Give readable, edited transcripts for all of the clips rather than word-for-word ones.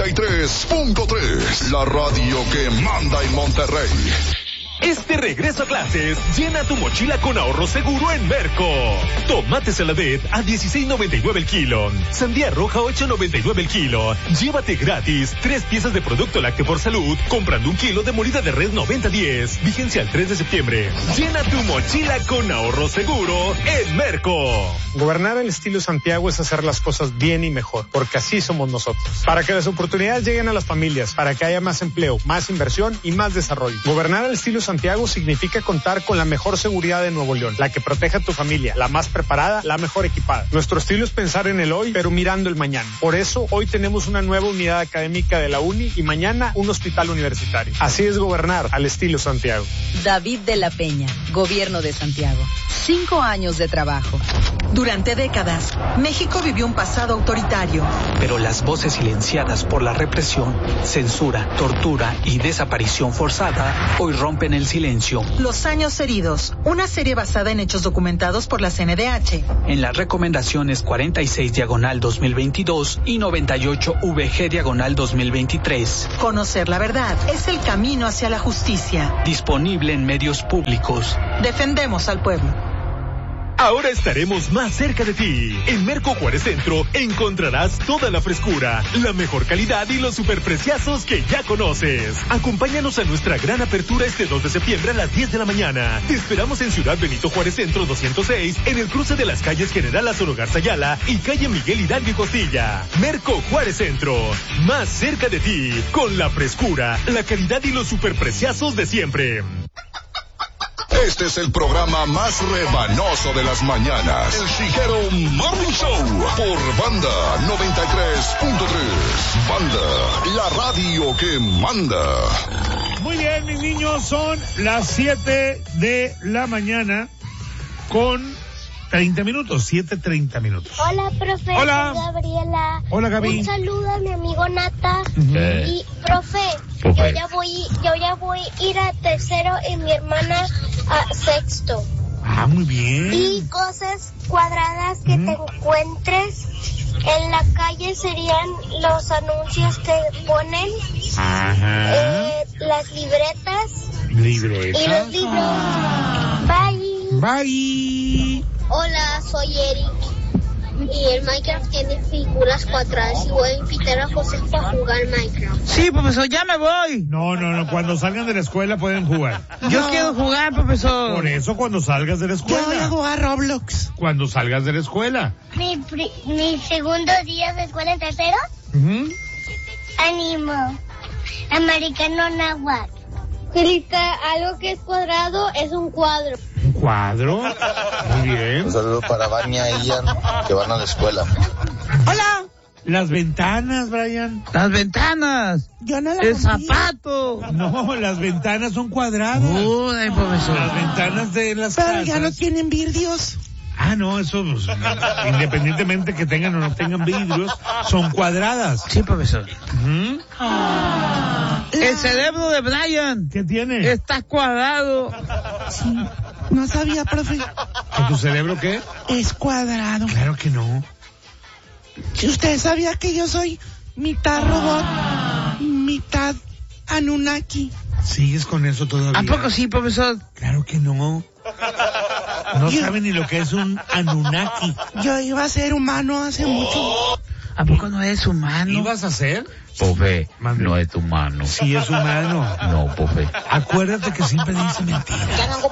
93.3, la radio que manda en Monterrey. Este regreso a clases, llena tu mochila con ahorro seguro en Merco. Tomate Saladet a $16.99 el kilo. Sandía roja a $8.99 el kilo. Llévate gratis 3 piezas de producto lácteo por salud comprando 1 kilo de molida de res 90-10. Vigencia el 3 de septiembre. Llena tu mochila con ahorro seguro en Merco. Gobernar al estilo Santiago es hacer las cosas bien y mejor, porque así somos nosotros. Para que las oportunidades lleguen a las familias, para que haya más empleo, más inversión y más desarrollo. Gobernar al estilo Santiago significa contar con la mejor seguridad de Nuevo León, la que protege a tu familia, la más preparada, la mejor equipada. Nuestro estilo es pensar en el hoy, pero mirando el mañana. Por eso, hoy tenemos una nueva unidad académica de la UNI y mañana un hospital universitario. Así es gobernar al estilo Santiago. David de la Peña, Gobierno de Santiago. 5 años de trabajo. Durante décadas, México vivió un pasado autoritario. Pero las voces silenciadas por la represión, censura, tortura y desaparición forzada hoy rompen el silencio. Los años heridos, una serie basada en hechos documentados por la CNDH. En las recomendaciones 46/2022 y 98/VG/2023. Conocer la verdad es el camino hacia la justicia. Disponible en medios públicos. Defendemos al pueblo. Ahora estaremos más cerca de ti. En Merco Juárez Centro encontrarás toda la frescura, la mejor calidad y los superpreciazos que ya conoces. Acompáñanos a nuestra gran apertura este 2 de septiembre a las 10 de la mañana. Te esperamos en Ciudad Benito Juárez Centro 206, en el cruce de las calles General Lázaro Garza Ayala y calle Miguel Hidalgo y Costilla. Merco Juárez Centro, más cerca de ti, con la frescura, la calidad y los superpreciazos de siempre. Este es el programa más rebanoso de las mañanas. El Chiguero Morning Show por Banda 93.3. Banda, la radio que manda. Muy bien, mis niños, son las 7 de la mañana con 30 minutos, 7:30 minutos. Hola, profe. Hola. Soy Gabriela. Hola, Gaby. Un saludo a mi amigo Nata. Y, profe, yo ya voy a ir a tercero y mi hermana a sexto. Ah, muy bien. Y cosas cuadradas que te encuentres en la calle serían los anuncios que ponen. Ajá. Las libretas. ¿Libretas? Y los libros. Bye. Bye. Hola, soy Eric. Y el Minecraft tiene figuras cuadradas y voy a invitar a José para jugar Minecraft. Sí, profesor, ya me voy. No, cuando salgan de la escuela pueden jugar. Yo quiero jugar, profesor. Por eso cuando salgas de la escuela. Yo voy a jugar Roblox. Cuando salgas de la escuela. Mi segundo día de escuela en tercero. Animo. Americano náhuatl. Grita, algo que es cuadrado es un cuadro. ¿Un cuadro? Muy bien. Un saludo para Vania y Ian, que van a la escuela. Hola. Las ventanas, Brian. Las ventanas. Yo no las El rompí. zapato. No, las ventanas son cuadradas. Uy, profesor. Las ventanas de las Pero casas. ya no tienen vidrios. Ah, no, eso, pues, independientemente que tengan o no tengan vidrios, son cuadradas. Sí, profesor. El cerebro de Brian. ¿Qué tiene? Está cuadrado. Sí. No sabía, profe. ¿Que tu cerebro qué? Es cuadrado. Claro que no. Si usted sabía que yo soy mitad robot, mitad Anunnaki. ¿Sigues con eso todavía? ¿A poco sí, profesor? Claro que no. No sabe ni lo que es un Anunnaki. Yo iba a ser humano hace mucho. ¿A poco no es humano? ¿Ibas a ser? Profe, Mande. no es humano. Sí es humano. No, profe. Acuérdate que siempre dice mentiras.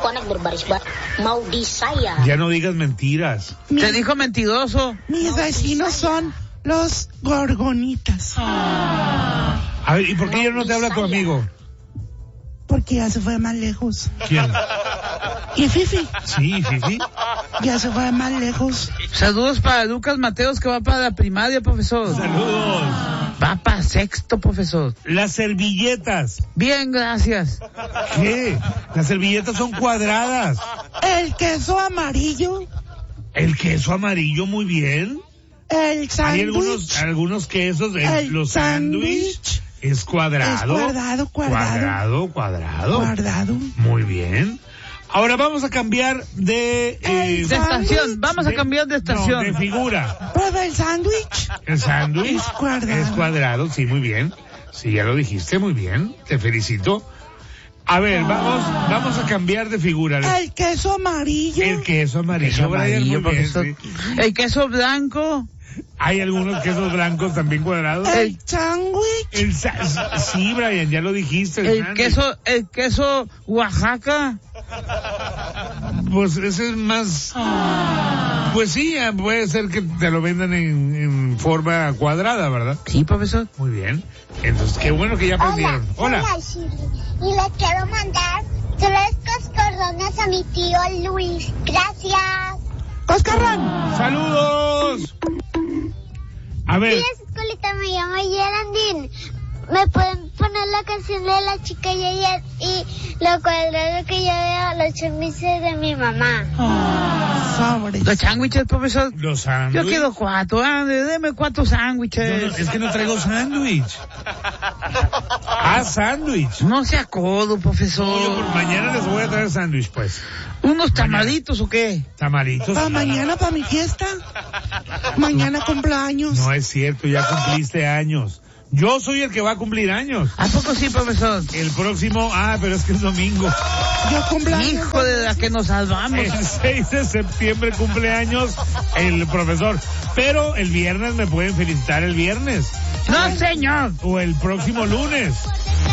Ya no digas mentiras. Te dijo mentiroso. Mis vecinos son los gorgonitas. A ver, ¿y por qué ya no te habla tu amigo? Porque ya se fue más lejos. ¿Quién? ¿Y Fifi? Sí, Fifi. Ya se fue más lejos. Saludos para Lucas Mateos, que va para la primaria, profesor. Saludos. Va para sexto, profesor. Las servilletas. Bien, gracias. ¿Qué? Las servilletas son cuadradas. El queso amarillo. El queso amarillo, muy bien. El Hay sándwich. algunos quesos, los sándwich es cuadrado. Es cuadrado. Cuadrado. Cuadrado. Muy bien. Ahora vamos a cambiar de estación. Vamos a cambiar de estación. No, de figura. ¿Prueba el sándwich? El sándwich Es cuadrado. es cuadrado, sí, muy bien. Sí, ya lo dijiste, muy bien. Te felicito. A ver, vamos a cambiar de figura. El queso amarillo. El queso amarillo, Brian, muy bien, profesor. sí. El queso blanco. Hay algunos quesos blancos también cuadrados. El sándwich. Sí, Brian, ya lo dijiste. El queso Oaxaca. Pues ese es más... Pues sí, puede ser que te lo vendan en forma cuadrada, ¿verdad? Sí, profesor. Muy bien. Entonces, qué bueno que ya aprendieron. Hola, Shirley. Y le quiero mandar 3 coscorrones a mi tío Luis. Gracias. ¡Coscarrón! ¡Saludos! A ver. Sí, escuelita, me llamo Geraldine. ¿Me pueden poner la canción de la chica Yaya y lo cuadrado que yo veo los chamises de mi mamá? Sobres. Los sándwiches, profesor. Los sándwiches. Yo quiero 4. Deme 4 sándwiches. Es que no traigo sándwich. Sándwich. No sea codo, profesor. Yo por mañana les voy a traer sándwich, pues. ¿Unos tamalitos o qué? Tamalitos. ¿Para mañana, para mi fiesta? Mañana cumpleaños. No es cierto, ya cumpliste años. Yo soy el que va a cumplir años. ¿A poco sí, profesor? El próximo, pero es que es domingo. Yo cumpleaños. Hijo de la que nos salvamos. El 6 de septiembre cumpleaños el profesor. Pero el viernes me pueden felicitar el viernes. No, señor. O el próximo lunes.